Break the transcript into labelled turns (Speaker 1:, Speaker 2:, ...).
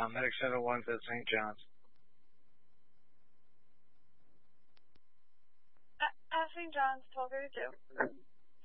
Speaker 1: Medic 701's at St. John's.
Speaker 2: At St. John's, 1232.